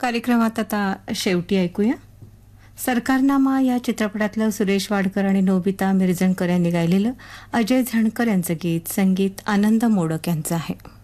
कार्यक्रमात आता शेवटी ऐकूया सरकारनामा या चित्रपटातलं सुरेश वाडकर आणि नोबिता मिरजणकर यांनी गायलेलं अजय झणकर यांचं गीत. संगीत आनंद मोडक यांचं आहे.